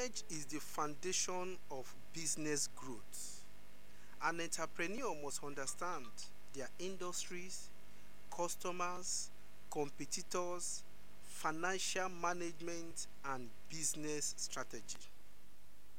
Knowledge is the foundation of business growth. An entrepreneur must understand their industries, customers, competitors, financial management, and business strategy.